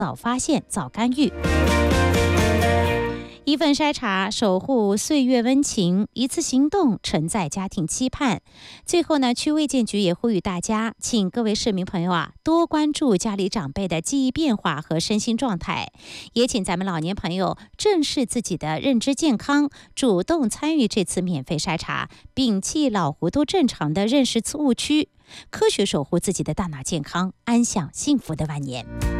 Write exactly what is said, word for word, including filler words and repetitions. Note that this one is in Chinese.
早发现，早干预。一份筛查，守护岁月温情；一次行动，承载家庭期盼。最后呢，区卫健局也呼吁大家，请各位市民朋友啊，多关注家里长辈的记忆变化和身心状态，也请咱们老年朋友正视自己的认知健康，主动参与这次免费筛查，摒弃老糊涂正常的认识误区，科学守护自己的大脑健康，安享幸福的晚年。